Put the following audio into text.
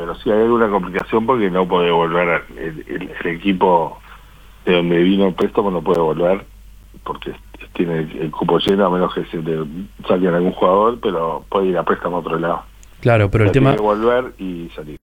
pero sí hay alguna complicación porque no puede volver, el equipo de donde vino el préstamo no puede volver, porque tiene el cupo lleno, a menos que se le saquen algún jugador, pero puede ir a préstamo a otro lado. Claro, pero O el sea, tiene tema, que volver y salir.